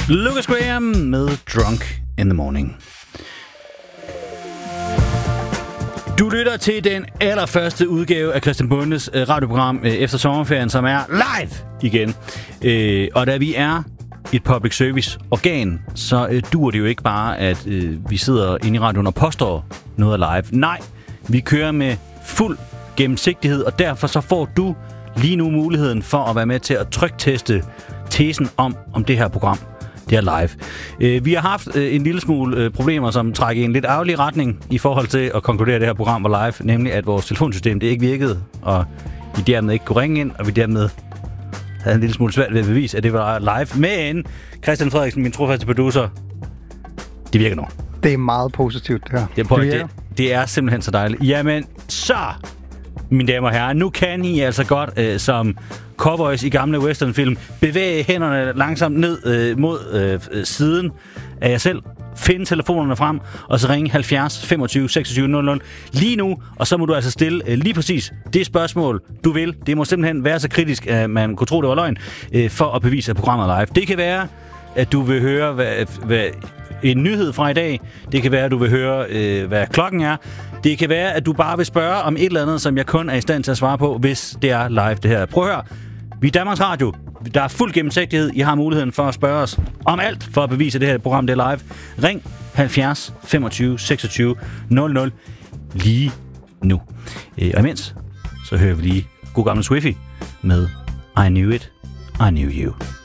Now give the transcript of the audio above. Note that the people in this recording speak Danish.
Lucas Graham med Drunk in the Morning. Du lytter til den allerførste udgave af Christian Bondes radioprogram efter sommerferien, som er live igen. Og da vi er et public service organ, så duer det jo ikke bare, at vi sidder inde i radioen og påstår noget er live. Nej, vi kører med fuld gennemsigtighed, og derfor så får du lige nu muligheden for at være med til at trykteste tesen om det her program. Det er live. Vi har haft en lille smule problemer, som trækker i en lidt ærgerlig retning i forhold til at konkludere, at det her program var live, nemlig at vores telefonsystem det ikke virkede, og vi dermed ikke kunne ringe ind, og vi dermed havde en lille smule svært ved at bevise, at det var live. Men Christian Frederiksen, min trofaste producer, det virker nu. Det er meget positivt, det her. Det er simpelthen så dejligt. Jamen, så, mine damer og herrer, nu kan I altså godt, som cowboys i gamle westernfilm, bevæge hænderne langsomt ned mod siden af jer selv, finde telefonerne frem, og så ringe 70 25 26 00 lige nu, og så må du altså stille lige præcis det spørgsmål, du vil. Det må simpelthen være så kritisk, at man kunne tro, det var løgn, for at bevise, at programmet er live. Det kan være, at du vil høre, hvad en nyhed fra i dag. Det kan være, at du vil høre, hvad klokken er. Det kan være, at du bare vil spørge om et eller andet, som jeg kun er i stand til at svare på, hvis det er live, det her. Prøv at høre. Vi er Danmarks Radio. Der er fuld gennemsigtighed. I har muligheden for at spørge os om alt, for at bevise, at det her program det er live. Ring 70 25 26 00 lige nu. Og imens, så hører vi lige god gamle Swiffy med I Knew It, I Knew You.